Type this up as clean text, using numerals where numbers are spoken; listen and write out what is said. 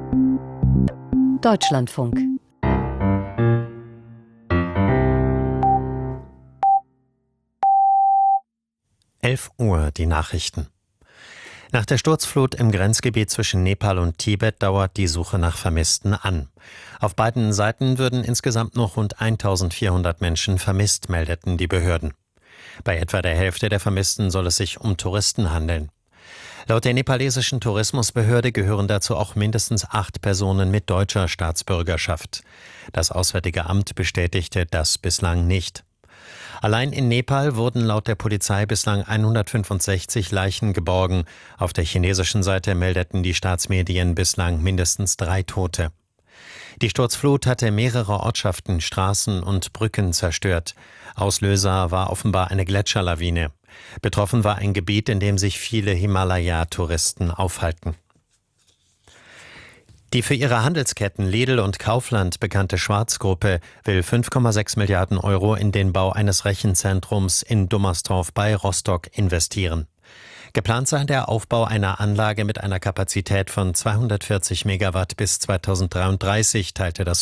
Deutschlandfunk. Uhr, die Nachrichten. Nach der Sturzflut im Grenzgebiet zwischen Nepal und Tibet dauert die Suche nach Vermissten an. Auf beiden Seiten würden insgesamt noch rund 1400 Menschen vermisst, meldeten die Behörden. Bei etwa der Hälfte der Vermissten soll es sich um Touristen handeln. Laut der nepalesischen Tourismusbehörde gehören dazu auch mindestens 8 Personen mit deutscher Staatsbürgerschaft. Das Auswärtige Amt bestätigte das bislang nicht. Allein in Nepal wurden laut der Polizei bislang 165 Leichen geborgen. Auf der chinesischen Seite meldeten die Staatsmedien bislang mindestens 3 Tote. Die Sturzflut hatte mehrere Ortschaften, Straßen und Brücken zerstört. Auslöser war offenbar eine Gletscherlawine. Betroffen war ein Gebiet, in dem sich viele Himalaya-Touristen aufhalten. Die für ihre Handelsketten Lidl und Kaufland bekannte Schwarz-Gruppe will 5,6 Milliarden Euro in den Bau eines Rechenzentrums in Dummersdorf bei Rostock investieren. Geplant sei der Aufbau einer Anlage mit einer Kapazität von 240 Megawatt bis 2033, teilte das